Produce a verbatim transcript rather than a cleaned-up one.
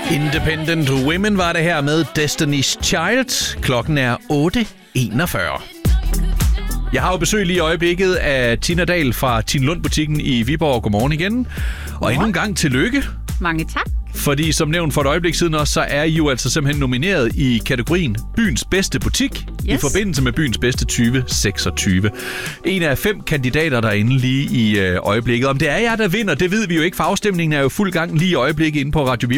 Independent Women var det her med Destiny's Child. Klokken er otte enogfyrre. Jeg har jo besøg lige i øjeblikket af Tina Dahl fra Tine Lund-butikken i Viborg. Godmorgen igen. Og endnu en gang tillykke. Mange tak. Fordi som nævnt for et øjeblik siden også, så er I jo altså simpelthen nomineret i kategorien Byens bedste butik yes. i forbindelse med Byens bedste tyve seksogtyve. En af fem kandidater derinde lige i øh, øjeblikket. Om det er jer, der vinder, det ved vi jo ikke, for afstemningen er jo fuld gang lige i øjeblikket inde på radio